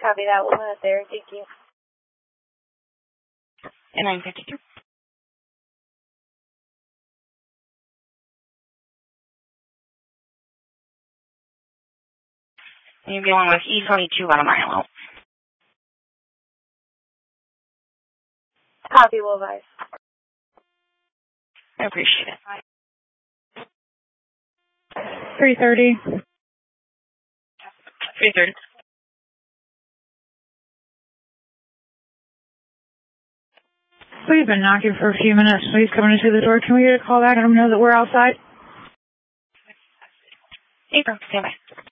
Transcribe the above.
Copy that. 1 minute there. Thank you. And 952. You're dealing with E22 out of Milo. Copy, will advise. I appreciate it. 330. 330. We've been knocking for a few minutes. Please come into the door. Can we get a call back and let them know that we're outside? April, stand by.